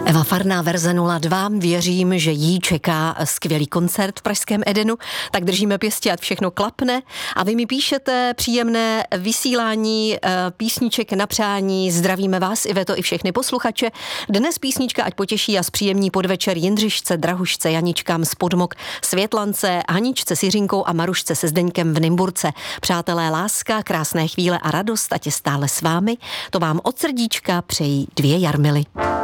Eva Farná, verze 02, věřím, že jí čeká skvělý koncert v pražském Edenu, tak držíme pěstí, ať všechno klapne a vy mi píšete příjemné vysílání písniček na přání, zdravíme vás, Iveto, i všechny posluchače. Dnes písnička ať potěší a zpříjemní podvečer Jindřišce, Drahušce, Janičkám z Podmok, Světlance, Haničce s Jiřinkou a Marušce se Zdeňkem v Nymburce. Přátelé, láska, krásné chvíle a radost, ať je stále s vámi, to vám od srdíčka přejí 2 Jarmily.